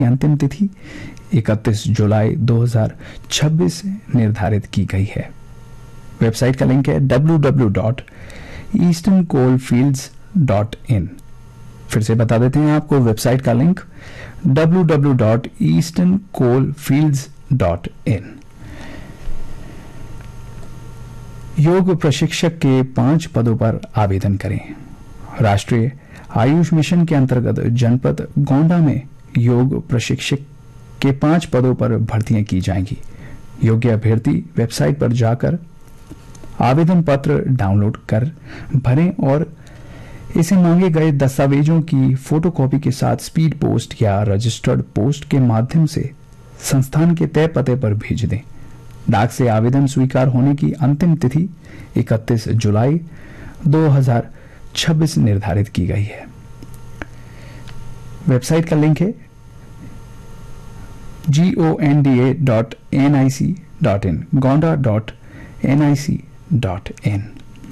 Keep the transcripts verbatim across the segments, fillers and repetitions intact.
अंतिम तिथि इकतीस जुलाई दो हज़ार छब्बीस निर्धारित की गई है। वेबसाइट का लिंक है W W W dot eastern coalfields dot in. फिर से बता देते हैं आपको वेबसाइट का link W W W dot eastern coalfields dot in. योग प्रशिक्षक के पांच पदों पर आवेदन करें। राष्ट्रीय आयुष मिशन के अंतर्गत जनपद गोंडा में योग प्रशिक्षक के पांच पदों पर भर्तियां की जाएंगी। योग्य अभ्यर्थी वेबसाइट पर जाकर आवेदन पत्र डाउनलोड कर भरें और इसे मांगे गए दस्तावेजों की फोटोकॉपी के साथ स्पीड पोस्ट या रजिस्टर्ड पोस्ट के माध्यम से संस्थान के तय पते पर भेज दें। डाक से आवेदन स्वीकार होने की अंतिम तिथि इकतीस जुलाई दो हज़ार छब्बीस निर्धारित की गई है। वेबसाइट का लिंक है जी O N D A dot N I C dot in, Gonda dot N I C dot in.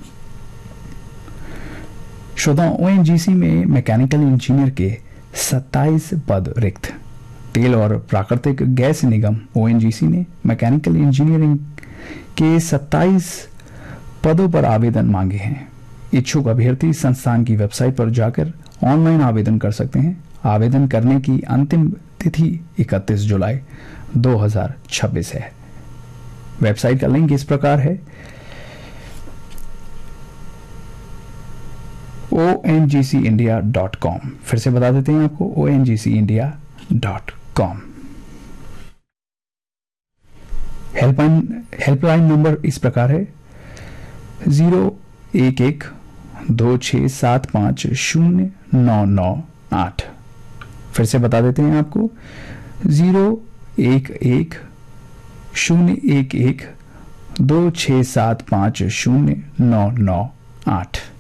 श्रोताओं, ओ एन जी सी में मैकेनिकल इंजीनियर के सत्ताईस पद रिक्त। तेल और प्राकृतिक गैस निगम ओ एन जी सी ने मैकेनिकल इंजीनियरिंग के सत्ताईस पदों पर आवेदन मांगे हैं। इच्छुक अभ्यर्थी संस्थान की वेबसाइट पर जाकर ऑनलाइन आवेदन कर सकते हैं। आवेदन करने की अंतिम तिथि इकतीस जुलाई दो हज़ार छब्बीस है। वेबसाइट का लिंक इस प्रकार है ओ एन जी सी इंडिया डॉट कॉम। फिर से बता देते हैं आपको ओ एन जी सी India dot com. Helpline helpline number इस प्रकार है जीरो एक एक दो छः सात पाँच शून्य नौ नौ आठ। फिर से बता देते हैं आपको जीरो एक एक शून्य एक एक दो छः सात पाँच शून्य नौ नौ आठ।